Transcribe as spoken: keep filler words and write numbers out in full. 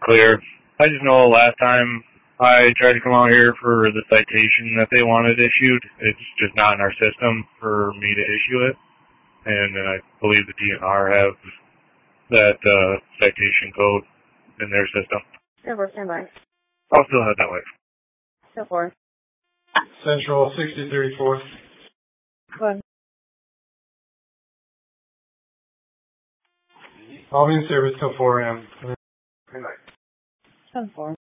clear. I just know last time I tried to come out here for the citation that they wanted issued. It's just not in our system for me to issue it. And I believe the D N R have that uh, citation code in their system. Still four, stand by. I'll still head that way. Still four. Central sixty thirty-four. Go ahead. I'll be in service till four a.m. seven four.